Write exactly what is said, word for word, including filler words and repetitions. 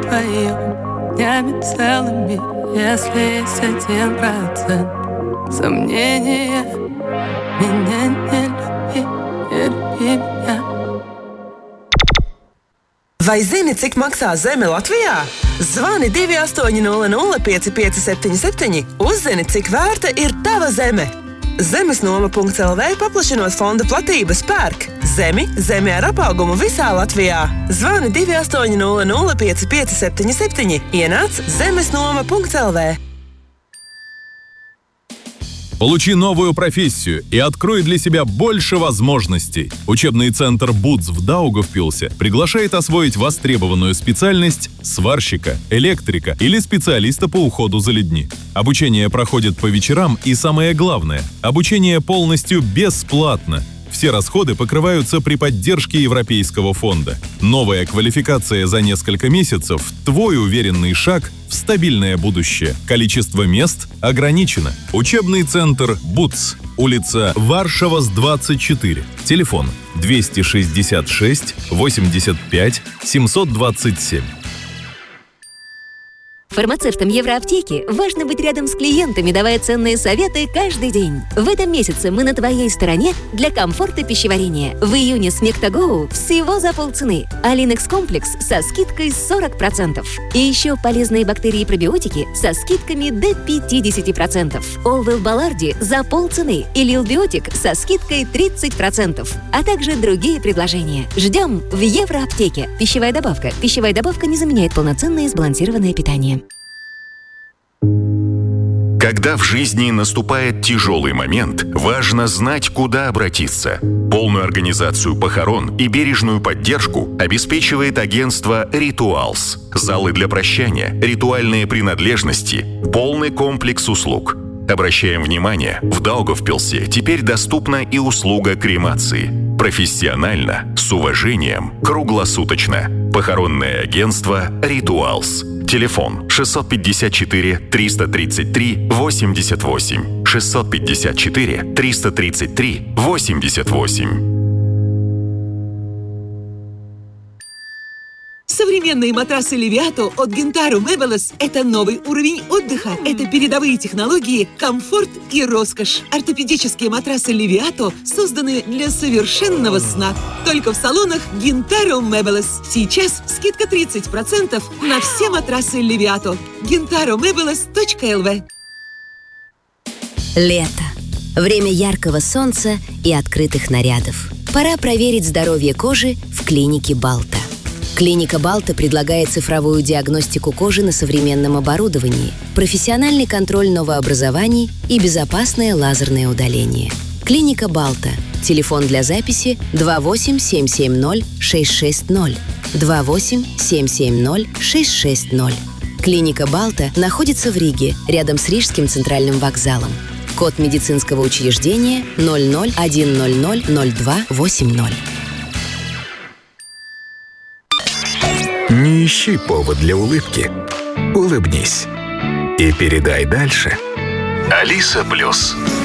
вдвоем, днями целыми, если есть один процент сомнения. Меня не люби, не люби меня. Vai zini, cik maksā zeme Latvijā? Zvani divi astoņi nulle nulle pieci pieci septiņi septiņi. Uzzini, cik vērta ir tava zeme. Zemesnoma punkts el vē paplašinot fonda platības pērk zemi, zemi ar apaugumu visā Latvijā. Zvani divi astoņi nulle nulle pieci pieci septiņi septiņi. Ienāc zemesnoma punkts el vē. Получи новую профессию и открой для себя больше возможностей. Учебный центр БУЦ в Даугавпилсе приглашает освоить востребованную специальность сварщика, электрика или специалиста по уходу за людьми. Обучение проходит по вечерам и, самое главное, обучение полностью бесплатно. Все расходы покрываются при поддержке Европейского фонда. Новая квалификация за несколько месяцев – твой уверенный шаг в стабильное будущее. Количество мест ограничено. Учебный центр БУЦ. Улица Варшавас, двадцать четыре. Телефон двести шестьдесят шесть восемьдесят пять семьсот двадцать семь. Фармацевтам Евроаптеки важно быть рядом с клиентами, давая ценные советы каждый день. В этом месяце мы на твоей стороне для комфорта пищеварения. В июне Смектагоу всего за полцены, а Линекс комплекс со скидкой сорок процентов. И еще полезные бактерии и пробиотики со скидками до пятьдесят процентов. Олвел Баларди за полцены и Лилбиотик со скидкой тридцать процентов. А также другие предложения. Ждем в Евроаптеке. Пищевая добавка. Пищевая добавка не заменяет полноценное сбалансированное питание. Когда в жизни наступает тяжелый момент, важно знать, куда обратиться. Полную организацию похорон и бережную поддержку обеспечивает агентство «Ритуалс». Залы для прощания, ритуальные принадлежности, полный комплекс услуг. Обращаем внимание, в Даугавпилсе теперь доступна и услуга кремации. Профессионально, с уважением, круглосуточно. Похоронное агентство «Ритуалс». Телефон шестьсот пятьдесят четыре триста тридцать три восемьдесят восемь. шестьсот пятьдесят четыре триста тридцать три восемьдесят восемь. Современные матрасы Левиато от Gintaro Meubles – это новый уровень отдыха. Это передовые технологии, комфорт и роскошь. Ортопедические матрасы Левиато созданы для совершенного сна. Только в салонах Gintaro Meubles. Сейчас скидка тридцать процентов на все матрасы Левиато. гинтаро мебелес точка эл ви. Лето. Время яркого солнца и открытых нарядов. Пора проверить здоровье кожи в клинике Балта. Клиника Балта предлагает цифровую диагностику кожи на современном оборудовании, профессиональный контроль новообразований и безопасное лазерное удаление. Клиника Балта. Телефон для записи два восемь семь семь ноль шесть шесть ноль. два восемь семь семь ноль шесть шесть ноль. Клиника Балта находится в Риге, рядом с Рижским центральным вокзалом. Код медицинского учреждения ноль ноль один ноль ноль ноль два восемь ноль. Не ищи повод для улыбки. Улыбнись. И передай дальше. Алиса Плюс.